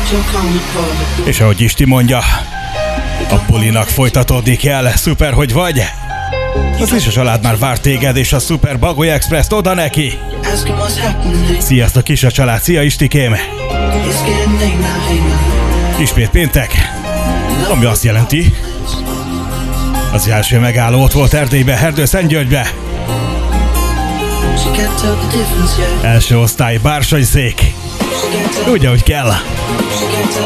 És ahogy Isti mondja, a bulinak folytatódni kell. Szuper, hogy vagy? Az is a család már vár téged, és a Super Bagoly Express-t oda neki. Sziasztok, kis a család, szia Istikém! Ismét péntek, ami azt jelenti, az első megálló ott volt Erdélybe, Erdőszentgyörgybe. Első osztály, bársonyszék. Úgy, ahogy kell.